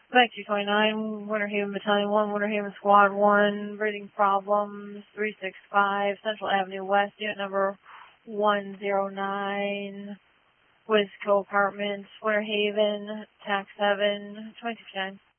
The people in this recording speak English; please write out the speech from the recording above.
Back 229, Winter Haven Battalion 1, Winter Haven Squad 1, breathing problems, 365, Central Avenue West, unit number 109, with co-apartments, Winter Haven, TAC 7, 2259.